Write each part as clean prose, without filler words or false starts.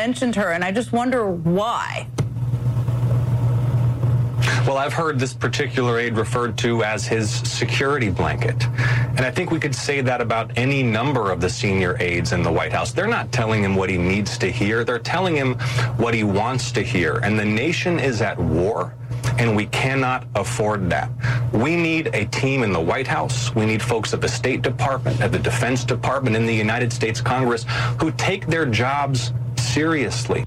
mentioned her, and I just wonder why. Well, I've heard this particular aide referred to as his security blanket. And I think we could say that about any number of the senior aides in the White House. They're not telling him what he needs to hear. They're telling him what he wants to hear. And the nation is at war, and we cannot afford that. We need a team in the White House. We need folks at the State Department, at the Defense Department, in the United States Congress who take their jobs seriously.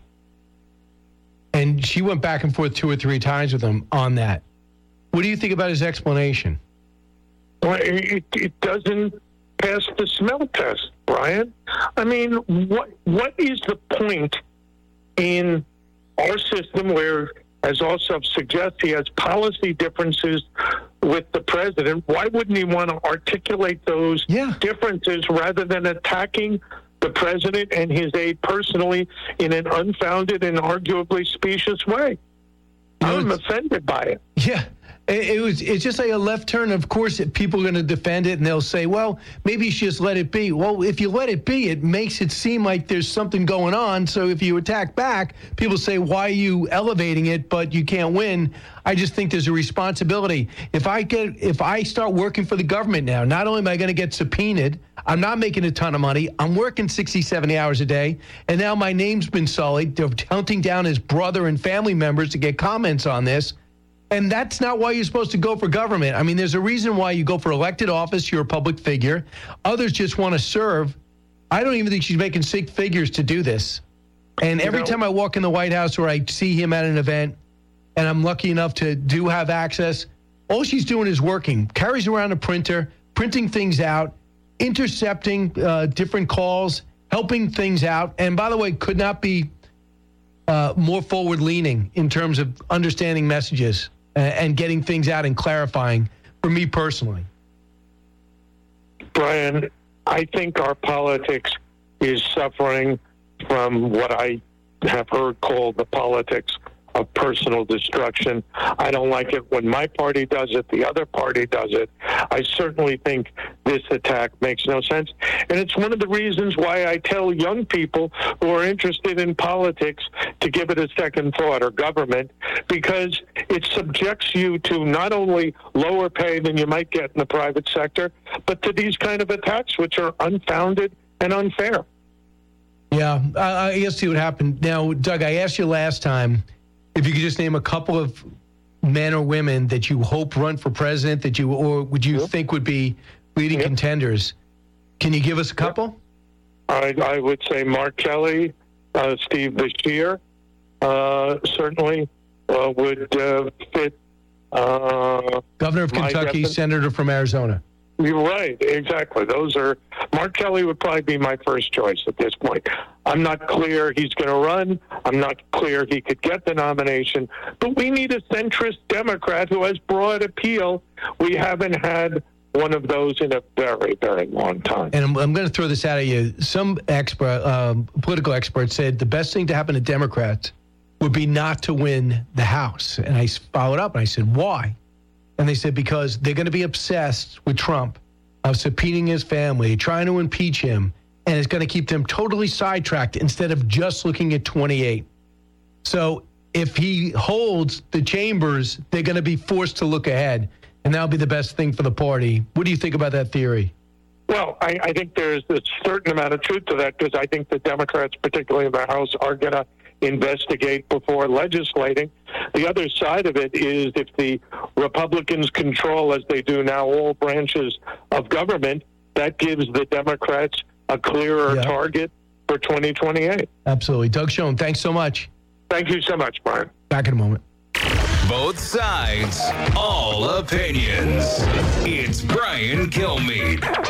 And she went back and forth 2 or 3 times with him on that. What do you think about his explanation? Well, it doesn't pass the smell test, Brian. I mean, what is the point in our system where, as Ossoff suggests, he has policy differences with the president? Why wouldn't he want to articulate those differences rather than attacking the president and his aide personally in an unfounded and arguably specious way? I'm offended by it. Yeah. It's just like a left turn. Of course, people are going to defend it, and they'll say, well, maybe you should just let it be. Well, if you let it be, it makes it seem like there's something going on. So if you attack back, people say, why are you elevating it, but you can't win? I just think there's a responsibility. If I start working for the government now, not only am I going to get subpoenaed, I'm not making a ton of money. I'm working 60, 70 hours a day, and now my name's been sullied. They're hunting down his brother and family members to get comments on this. And that's not why you're supposed to go for government. I mean, there's a reason why you go for elected office. You're a public figure. Others just want to serve. I don't even think she's making 6 figures to do this. And every time I walk in the White House or I see him at an event, and I'm lucky enough to have access, all she's doing is working. Carries around a printer, printing things out, intercepting different calls, helping things out. And by the way, could not be more forward-leaning in terms of understanding messages and getting things out and clarifying for me personally. Brian, I think our politics is suffering from what I have heard called the politics of personal destruction. I don't like it when my party does it, the other party does it. I certainly think this attack makes no sense. And it's one of the reasons why I tell young people who are interested in politics to give it a second thought, or government, because it subjects you to not only lower pay than you might get in the private sector, but to these kind of attacks, which are unfounded and unfair. Yeah, I guess see what happened. Now, Doug, I asked you last time if you could just name a couple of men or women that you hope run for president would you think would be leading contenders. Can you give us a couple? I would say Mark Kelly, Steve Beshear, certainly would fit. Governor of Kentucky, senator from Arizona. You're right, exactly. Mark Kelly would probably be my first choice at this point. I'm not clear he's going to run. I'm not clear he could get the nomination. But we need a centrist Democrat who has broad appeal. We haven't had one of those in a very, very long time. And I'm going to throw this out at you. Some political experts said the best thing to happen to Democrats would be not to win the House. And I followed up and I said, why? And they said, because they're going to be obsessed with Trump, of subpoenaing his family, trying to impeach him, and it's going to keep them totally sidetracked instead of just looking at 28. So if he holds the chambers, they're going to be forced to look ahead, and that'll be the best thing for the party. What do you think about that theory? Well, I think there's a certain amount of truth to that, because I think the Democrats, particularly in the House, are going to investigate before legislating. The other side of it is if the Republicans control, as they do now, all branches of government, that gives the Democrats a clearer target for 2028. Absolutely. Doug Schoen, thanks so much. Thank you so much, Brian. Back in a moment. Both sides, all opinions. It's Brian Kilmeade.